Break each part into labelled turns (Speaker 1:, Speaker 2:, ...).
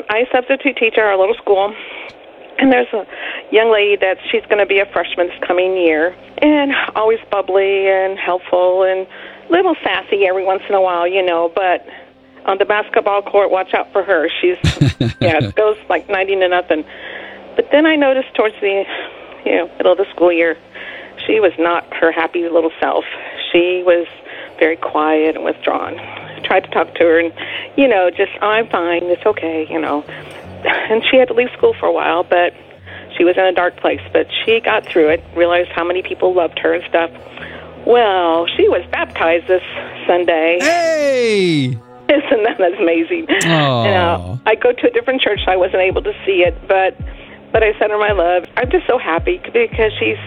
Speaker 1: I substitute teach at our little school. And there's a young lady she's going to be a freshman this coming year, and always bubbly and helpful and a little sassy every once in a while, but on the basketball court, watch out for her. She's, it goes like 90-0. But then I noticed towards the, middle of the school year, she was not her happy little self. She was very quiet and withdrawn. I tried to talk to her and, I'm fine, it's okay, And she had to leave school for a while, but she was in a dark place. But she got through it, realized how many people loved her and stuff. Well, she was baptized this Sunday.
Speaker 2: Hey!
Speaker 1: Isn't that amazing?
Speaker 2: Oh.
Speaker 1: I go to a different church, so I wasn't able to see it, but I sent her my love. I'm just so happy because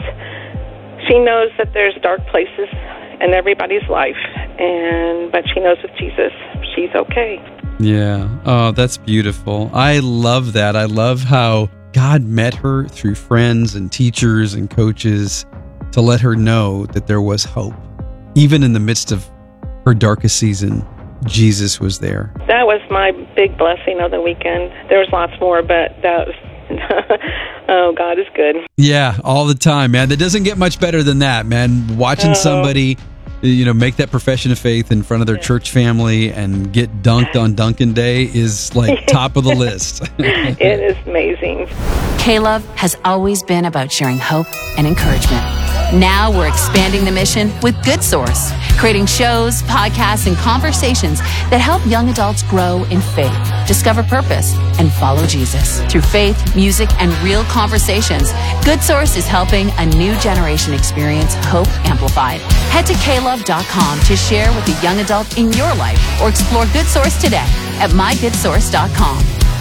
Speaker 1: she knows that there's dark places in everybody's life, but she knows with Jesus, she's okay.
Speaker 2: Yeah. Oh, that's beautiful. I love that. I love how God met her through friends and teachers and coaches to let her know that there was hope. Even in the midst of her darkest season, Jesus was there.
Speaker 1: That was my big blessing of the weekend. There was lots more, but that was... Oh, God is good.
Speaker 2: Yeah, all the time, man. That doesn't get much better than that, man. Watching somebody... make that profession of faith in front of their church family and get dunked on Dunkin' Day is like top of the list.
Speaker 1: It is amazing.
Speaker 3: K-Love has always been about sharing hope and encouragement. Now we're expanding the mission with Good Source, creating shows, podcasts, and conversations that help young adults grow in faith, discover purpose, and follow Jesus. Through faith, music, and real conversations, Good Source is helping a new generation experience hope amplified. Head to klove.com to share with a young adult in your life or explore Good Source today at mygoodsource.com.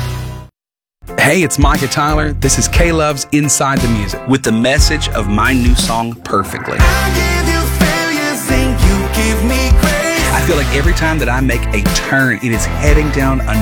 Speaker 4: Hey, it's Micah Tyler. This is K-Love's Inside the Music with the message of my new song, Perfectly. I feel like every time that I make a turn, it is heading down a